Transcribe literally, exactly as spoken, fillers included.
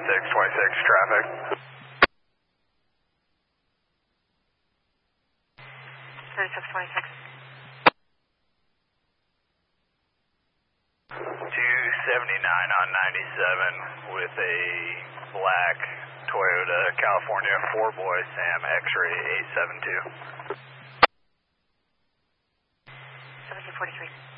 six twenty-six traffic. thirty-six twenty-six. two seventy-nine on ninety-seven with a black Toyota California four boy Sam X-ray eight seven two. seventeen forty-three.